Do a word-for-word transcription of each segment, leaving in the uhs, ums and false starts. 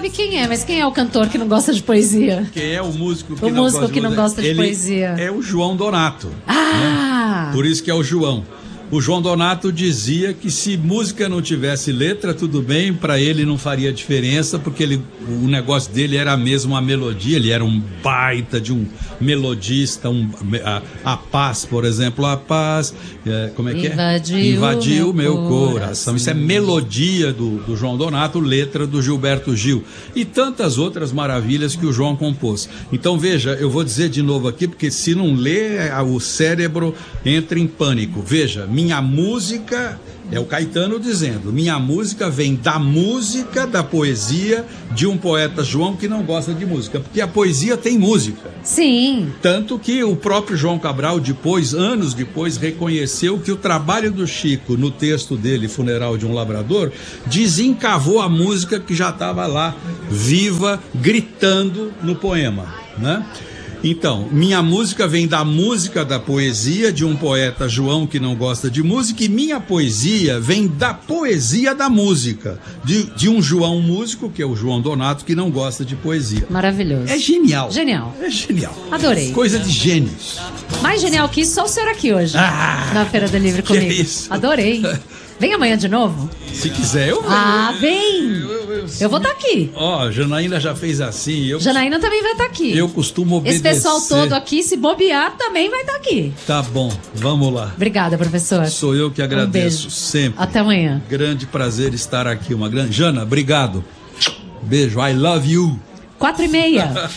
sabe quem é, mas quem é o cantor que não gosta de poesia? Quem é o músico que o não músico gosta que de não gosta de Ele poesia? É o João Donato. Ah! Né? Por isso que é o João. O João Donato dizia que se música não tivesse letra, tudo bem, para ele não faria diferença, porque ele, o negócio dele era mesmo a melodia, ele era um baita de um melodista, um, a, a paz, por exemplo, a paz, é, como é que Invadiu é? Invadiu o meu coração. coração. Isso é melodia do, do João Donato, letra do Gilberto Gil. E tantas outras maravilhas que o João compôs. Então veja, eu vou dizer de novo aqui, porque se não ler, o cérebro entra em pânico. Veja, minha música, é o Caetano dizendo, minha música vem da música, da poesia de um poeta João que não gosta de música, porque a poesia tem música. Sim. Tanto que o próprio João Cabral, depois, anos depois, reconheceu que o trabalho do Chico, no texto dele, Funeral de um Labrador, desencavou a música que já estava lá, viva, gritando no poema, né? Então, minha música vem da música da poesia de um poeta João que não gosta de música, e minha poesia vem da poesia da música, de, de um João músico, que é o João Donato, que não gosta de poesia. Maravilhoso. É genial. Genial. É genial. Adorei. Coisa de gênios. Mais genial que isso, só o senhor aqui hoje, Ah, na Feira do Livro que comigo. isso. Adorei. Vem amanhã de novo? Se quiser, eu venho. Ah, vem! Eu, eu, eu, Eu vou estar aqui. Ó, oh, Janaína já fez assim. Eu, Janaína também vai estar aqui. eu costumo obedecer. Esse pessoal todo aqui, se bobear, também vai estar aqui. Tá bom, vamos lá. Obrigada, professor. Sou eu que agradeço, Um beijo. sempre. Até amanhã. Grande prazer estar aqui. Uma grande... Jana, obrigado. Beijo, I love you. Quatro e meia.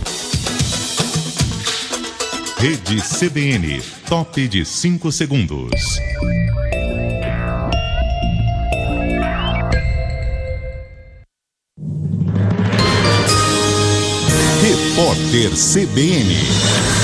Rede C B N, top de cinco segundos. Repórter C B N.